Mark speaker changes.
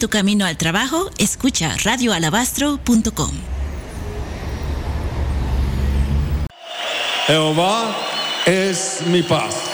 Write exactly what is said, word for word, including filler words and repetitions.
Speaker 1: tu camino al trabajo, escucha radio alabastro punto com.
Speaker 2: Jehová es mi paz.